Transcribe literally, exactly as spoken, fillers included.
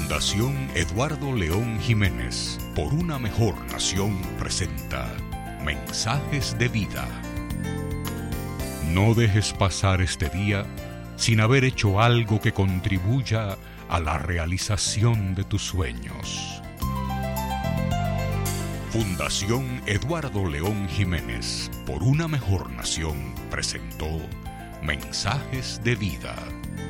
Fundación Eduardo León Jiménez, por una mejor nación, presenta Mensajes de Vida. No dejes pasar este día sin haber hecho algo que contribuya a la realización de tus sueños. Fundación Eduardo León Jiménez, por una mejor nación, presentó Mensajes de Vida.